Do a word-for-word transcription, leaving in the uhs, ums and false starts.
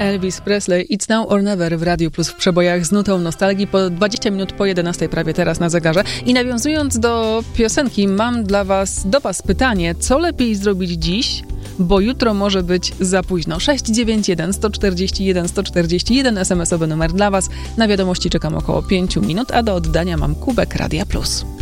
Elvis Presley, It's Now or Never w Radiu Plus w przebojach z nutą nostalgii po dwadzieścia minut po jedenastej prawie teraz na zegarze. I nawiązując do piosenki, mam dla was, do was pytanie, co lepiej zrobić dziś, bo jutro może być za późno. sześć dziewięć jeden, sto czterdzieści jeden, sto czterdzieści jeden, es em esowy numer dla was. Na wiadomości czekam około pięciu minut, a do oddania mam kubek Radia Plus.